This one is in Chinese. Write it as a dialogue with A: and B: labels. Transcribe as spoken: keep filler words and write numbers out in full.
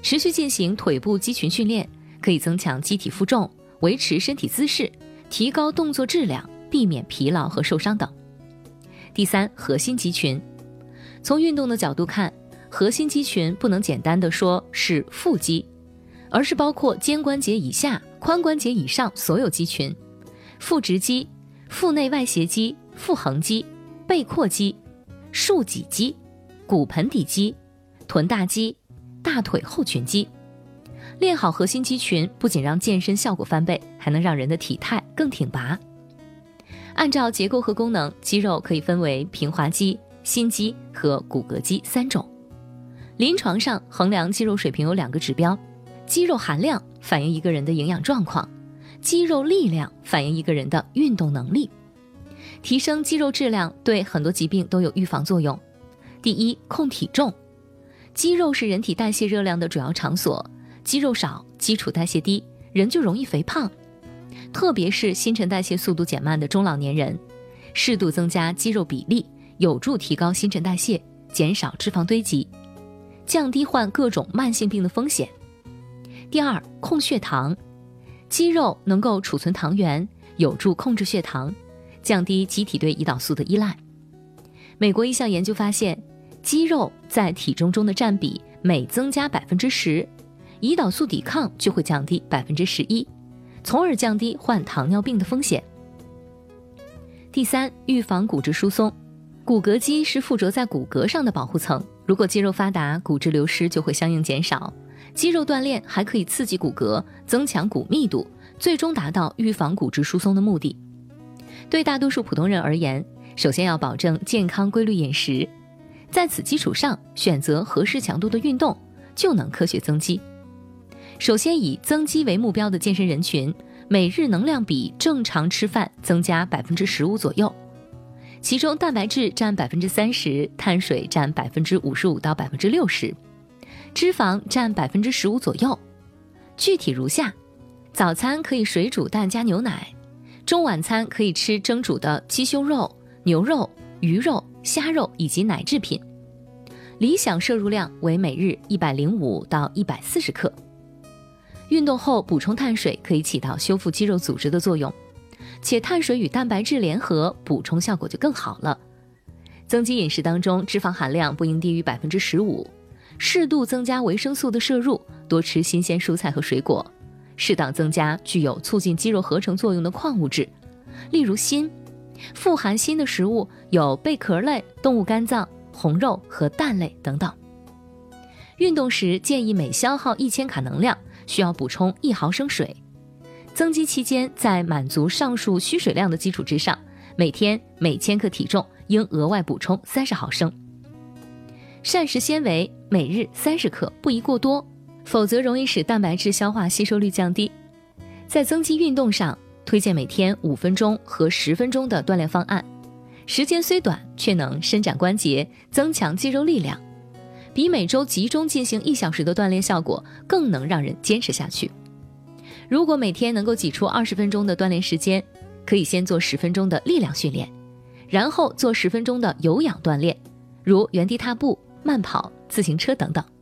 A: 持续进行腿部肌群训练，可以增强机体负重，维持身体姿势，提高动作质量，避免疲劳和受伤等。第三，核心肌群。从运动的角度看，核心肌群不能简单的说是腹肌，而是包括肩关节以下、髋关节以上所有肌群，腹直肌、腹内外斜肌、腹横肌、背阔肌、竖脊肌、骨盆底肌、臀大肌、大腿后群肌。练好核心肌群，不仅让健身效果翻倍，还能让人的体态更挺拔。按照结构和功能，肌肉可以分为平滑肌、心肌和骨骼肌三种。临床上衡量肌肉水平有两个指标，肌肉含量反映一个人的营养状况，肌肉力量反映一个人的运动能力。提升肌肉质量对很多疾病都有预防作用。第一，控体重。肌肉是人体代谢热量的主要场所，肌肉少，基础代谢低，人就容易肥胖。特别是新陈代谢速度减慢的中老年人，适度增加肌肉比例，有助提高新陈代谢，减少脂肪堆积，降低患各种慢性病的风险。第二，控血糖。肌肉能够储存糖原，有助控制血糖，降低机体对胰岛素的依赖。美国一项研究发现，肌肉在体重中的占比每增加 百分之十， 胰岛素抵抗就会降低 百分之十一， 从而降低患糖尿病的风险。第三，预防骨质疏松。骨骼肌是附着在骨骼上的保护层，如果肌肉发达，骨质流失就会相应减少。肌肉锻炼还可以刺激骨骼，增强骨密度，最终达到预防骨质疏松的目的。对大多数普通人而言，首先要保证健康规律饮食，在此基础上选择合适强度的运动，就能科学增肌。首先以增肌为目标的健身人群，每日能量比正常吃饭增加 百分之十五 左右，其中蛋白质占 百分之三十， 碳水占 百分之五十五到百分之六十， 脂肪占 百分之十五 左右。具体如下：早餐可以水煮蛋加牛奶，中晚餐可以吃蒸煮的鸡胸肉、牛肉、鱼肉、虾肉以及奶制品，理想摄入量为每日一百零五到一百四十克。运动后补充碳水可以起到修复肌肉组织的作用，且碳水与蛋白质联合，补充效果就更好了。增肌饮食当中，脂肪含量不应低于 百分之十五， 适度增加维生素的摄入，多吃新鲜蔬菜和水果，适当增加具有促进肌肉合成作用的矿物质，例如锌。富含锌的食物有贝壳类、动物肝脏、红肉和蛋类等等。运动时建议每消耗一千卡能量需要补充一毫升水。增肌期间，在满足上述需水量的基础之上，每天每千克体重应额外补充三十毫升。膳食纤维每日三十克，不宜过多，否则容易使蛋白质消化吸收率降低。在增肌运动上，推荐每天五分钟和十分钟的锻炼方案，时间虽短，却能伸展关节，增强肌肉力量，比每周集中进行一小时的锻炼效果更能让人坚持下去。如果每天能够挤出二十分钟的锻炼时间，可以先做十分钟的力量训练，然后做十分钟的有氧锻炼，如原地踏步、慢跑、自行车等等。